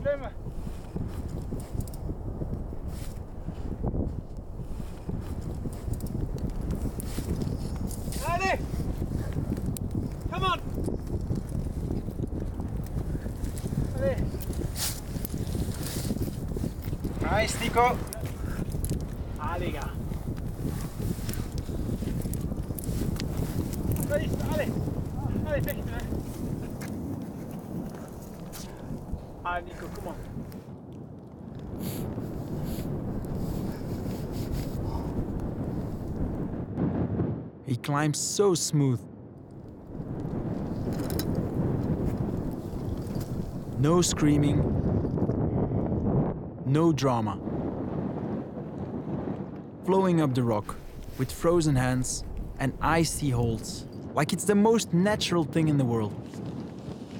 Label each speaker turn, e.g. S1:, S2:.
S1: zwemmen. Allez! Come on! Allez!
S2: Nice, Nico.
S1: Allez, gars! Allez, allez! Allez, vechten, hè! Ah, Nico, kom on!
S3: He climbs so smooth. No screaming, no drama. Flowing up the rock with frozen hands and icy holds, like it's the most natural thing in the world.